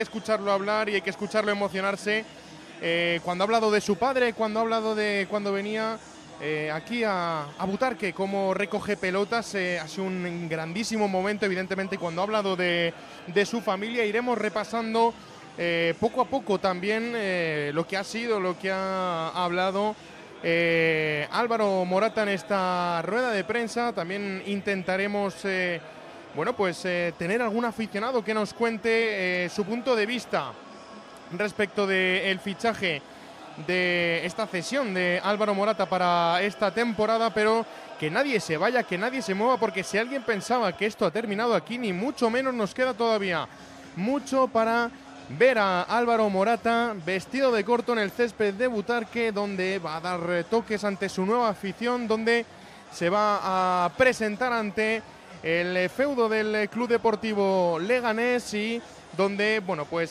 escucharlo hablar y hay que escucharlo emocionarse. Cuando ha hablado de su padre, cuando ha hablado de cuando venía aquí a Butarque, cómo recoge pelotas, ha sido un grandísimo momento, evidentemente. Cuando ha hablado de su familia, iremos repasando poco a poco también lo que ha sido, lo que ha hablado Álvaro Morata en esta rueda de prensa. También intentaremos tener algún aficionado que nos cuente su punto de vista respecto del fichaje de esta cesión de Álvaro Morata para esta temporada, pero que nadie se vaya, que nadie se mueva, porque si alguien pensaba que esto ha terminado aquí, ni mucho menos, nos queda todavía mucho para ver a Álvaro Morata vestido de corto en el césped de Butarque, donde va a dar toques ante su nueva afición, donde se va a presentar ante el feudo del Club Deportivo Leganés y donde,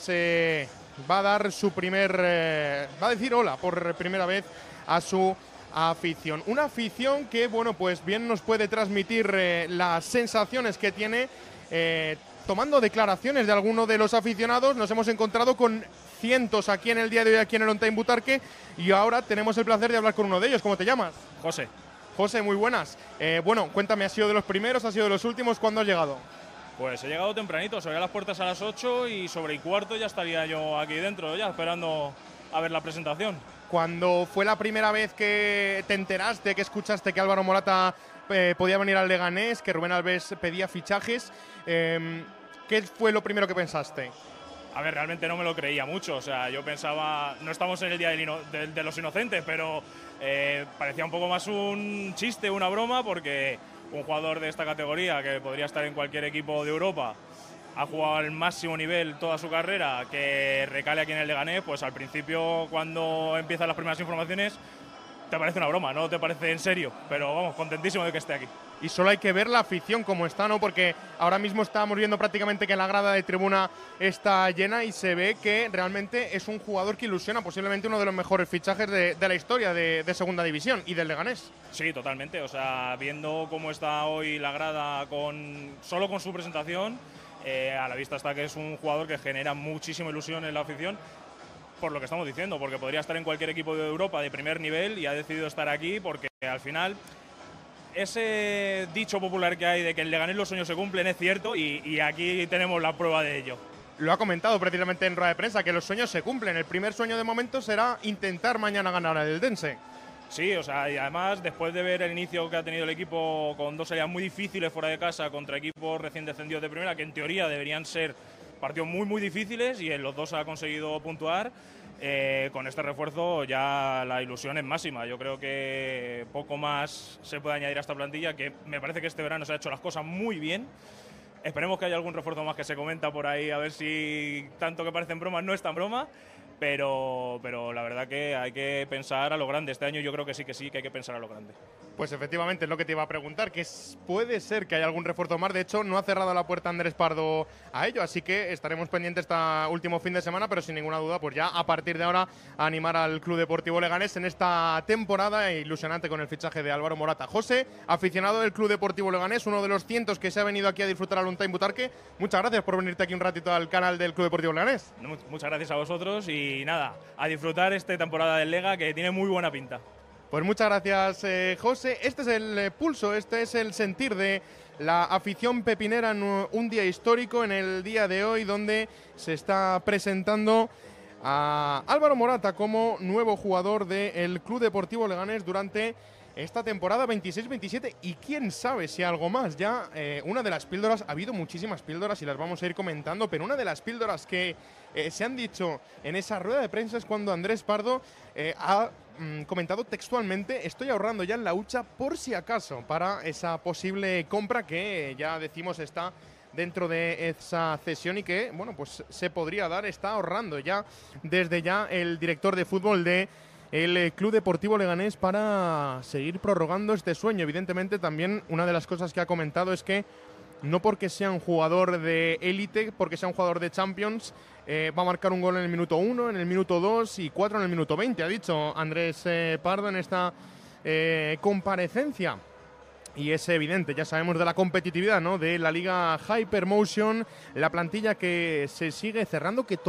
va a dar su va a decir hola por primera vez a su afición. Una afición que, bien nos puede transmitir las sensaciones que tiene. Tomando declaraciones de algunos de los aficionados, nos hemos encontrado con cientos aquí en el día de hoy, aquí en el On Time Butarque, y ahora tenemos el placer de hablar con uno de ellos. ¿Cómo te llamas? José. José, muy buenas. Cuéntame, ¿has sido de los primeros, has sido de los últimos? ¿Cuándo has llegado? Pues he llegado tempranito, se abrían las puertas a las 8 y sobre y cuarto ya estaría yo aquí dentro, ya esperando a ver la presentación. ¿Cuándo fue la primera vez que te enteraste, que escuchaste que Álvaro Morata podía venir al Leganés, que Rubén Albés pedía fichajes? ¿Qué fue lo primero que pensaste? A ver, realmente no me lo creía mucho, o sea, yo pensaba, no estamos en el Día de los Inocentes, pero parecía un poco más un chiste, una broma, porque un jugador de esta categoría, que podría estar en cualquier equipo de Europa, ha jugado al máximo nivel toda su carrera, que recale aquí en el Leganés, pues al principio, cuando empiezan las primeras informaciones, te parece una broma, no te parece en serio, pero vamos, contentísimo de que esté aquí. Y solo hay que ver la afición como está, ¿no? Porque ahora mismo estamos viendo prácticamente que la grada de tribuna está llena y se ve que realmente es un jugador que ilusiona, posiblemente uno de los mejores fichajes de la historia de Segunda División y del Leganés. Sí, totalmente, o sea, viendo cómo está hoy la grada solo con su presentación, a la vista está que es un jugador que genera muchísima ilusión en la afición, por lo que estamos diciendo, porque podría estar en cualquier equipo de Europa de primer nivel y ha decidido estar aquí porque al final ese dicho popular que hay de que el Leganés los sueños se cumplen es cierto y aquí tenemos la prueba de ello. Lo ha comentado precisamente en rueda de prensa, que los sueños se cumplen. El primer sueño de momento será intentar mañana ganar al Eldense. Sí, o sea, y además después de ver el inicio que ha tenido el equipo con dos salidas muy difíciles fuera de casa contra equipos recién descendidos de primera, que en teoría deberían ser partidos muy muy difíciles y en los dos ha conseguido puntuar, con este refuerzo ya la ilusión es máxima. Yo creo que poco más se puede añadir a esta plantilla, que me parece que este verano se ha hecho las cosas muy bien. Esperemos que haya algún refuerzo más que se comenta por ahí, a ver si tanto que parecen bromas no es tan broma. Pero la verdad que hay que pensar a lo grande. Este año yo creo que sí que hay que pensar a lo grande. Pues efectivamente es lo que te iba a preguntar, que puede ser que haya algún refuerzo más. De hecho, no ha cerrado la puerta Andrés Pardo a ello, así que estaremos pendientes este último fin de semana, pero sin ninguna duda, pues ya a partir de ahora a animar al Club Deportivo Leganés en esta temporada ilusionante con el fichaje de Álvaro Morata. José, aficionado del Club Deportivo Leganés, uno de los cientos que se ha venido aquí a disfrutar al On Time Butarque, muchas gracias por venirte aquí un ratito al canal del Club Deportivo Leganés. Muchas gracias a vosotros y nada, a disfrutar esta temporada del Lega, que tiene muy buena pinta. Pues muchas gracias, José. Este es el pulso, este es el sentir de la afición pepinera en un día histórico, en el día de hoy, donde se está presentando a Álvaro Morata como nuevo jugador del Club Deportivo Leganés durante esta temporada 26-27 y quién sabe si algo más. Ya una de las píldoras, ha habido muchísimas píldoras y las vamos a ir comentando, pero una de las píldoras que se han dicho en esa rueda de prensa es cuando Andrés Pardo ha comentado textualmente: estoy ahorrando ya en la hucha por si acaso para esa posible compra que ya decimos está dentro de esa cesión y que, pues se podría dar. Está ahorrando ya desde ya el director de fútbol de el Club Deportivo Leganés para seguir prorrogando este sueño. Evidentemente también una de las cosas que ha comentado es que no porque sea un jugador de élite, porque sea un jugador de Champions, va a marcar un gol en el minuto 1, en el minuto 2 y 4 en el minuto 20, ha dicho Andrés Pardo en esta comparecencia. Y es evidente, ya sabemos de la competitividad, ¿no?, de la liga Hypermotion, la plantilla que se sigue cerrando, que